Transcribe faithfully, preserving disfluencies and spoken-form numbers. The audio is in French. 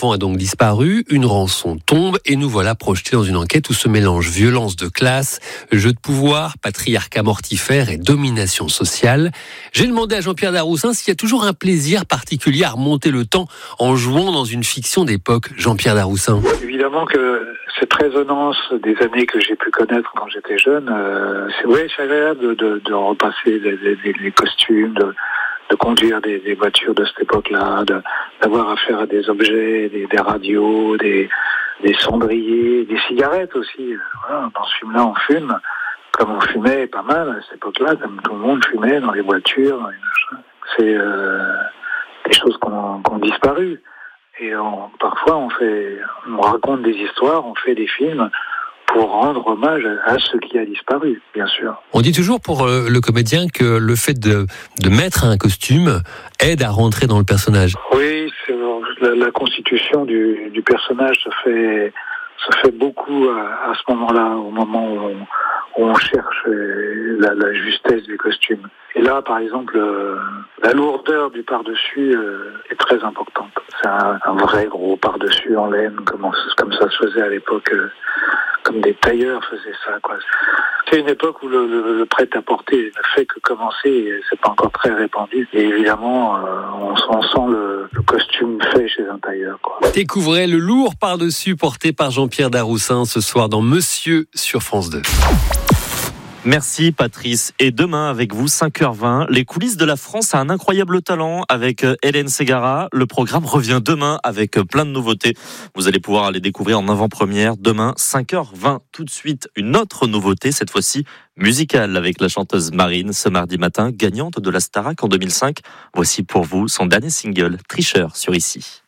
enfant a donc disparu, une rançon tombe et nous voilà projetés dans une enquête où se mélangent violence de classe, jeu de pouvoir, patriarcat mortifère et domination sociale. J'ai demandé à Jean-Pierre Daroussin s'il y a toujours un plaisir particulier à remonter le temps en jouant dans une fiction d'époque. Jean-Pierre Daroussin. Évidemment que cette résonance des années que j'ai pu connaître quand j'étais jeune, euh, c'est, ouais, c'est agréable de, de, de repasser les, les, les costumes, de, de conduire des, des voitures de cette époque-là, de, d'avoir affaire à des objets, des, des radios, des, des cendriers, des cigarettes aussi. Voilà, dans ce film-là, on fume, comme on fumait pas mal à cette époque-là, comme tout le monde fumait dans les voitures. Dans les machins. C'est euh, des choses qui ont, qui ont disparu. Et on, parfois, on fait, on raconte des histoires, on fait des films pour rendre hommage à ce qui a disparu, bien sûr. On dit toujours pour le comédien que le fait de, de mettre un costume aide à rentrer dans le personnage. Oui, c'est, la, la constitution du, du personnage se fait, se fait beaucoup à, à ce moment-là, au moment où on, où on cherche la, la justesse du costume. Et là, par exemple, euh, la lourdeur du par-dessus euh, est très importante. C'est un, un vrai gros par-dessus en laine, comme, on, comme ça se faisait à l'époque, euh, comme des tailleurs faisaient ça, quoi. C'est une époque où le, le, le prêt-à-porter ne fait que commencer, et c'est pas encore très répandu. Et évidemment, euh, on, on sent le, le costume fait chez un tailleur, quoi. Découvrez le lourd par-dessus porté par Jean-Pierre Daroussin ce soir dans Monsieur sur France deux. Merci Patrice. Et demain avec vous, cinq heures vingt, les coulisses de la France a un incroyable talent avec Hélène Ségara. Le programme revient demain avec plein de nouveautés. Vous allez pouvoir aller découvrir en avant-première demain, cinq heures vingt. Tout de suite, une autre nouveauté, cette fois-ci musicale avec la chanteuse Marine ce mardi matin, gagnante de la Starac en deux mille cinq. Voici pour vous son dernier single, Tricheur sur Ici.